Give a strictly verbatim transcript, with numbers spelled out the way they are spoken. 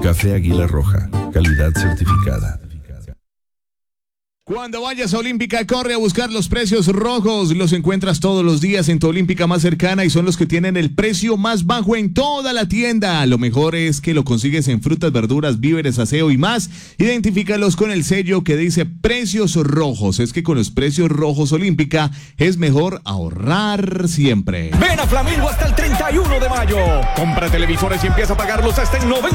Café Águila Roja, calidad certificada. Cuando vayas a Olímpica, corre a buscar los precios rojos. Los encuentras todos los días en tu Olímpica más cercana y son los que tienen el precio más bajo en toda la tienda. Lo mejor es que lo consigues en frutas, verduras, víveres, aseo y más. Identifícalos con el sello que dice precios rojos. Es que con los precios rojos Olímpica es mejor ahorrar siempre. Ven a Flamingo hasta el treinta y uno de mayo. Compra televisores y empieza a pagarlos hasta en noventa